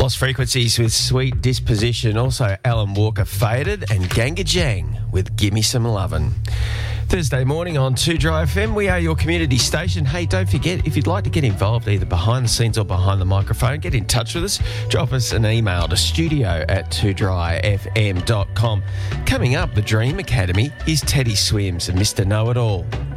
Lost Frequencies with Sweet Disposition. Also, Alan Walker Faded and Ganga Jang with Gimme Some Lovin'. Thursday morning on 2 Dry FM, we are your community station. Hey, don't forget, if you'd like to get involved either behind the scenes or behind the microphone, get in touch with us. Drop us an email to studio@2dryfm.com. Coming up, the Dream Academy is Teddy Swims and Mr. Know-It-All.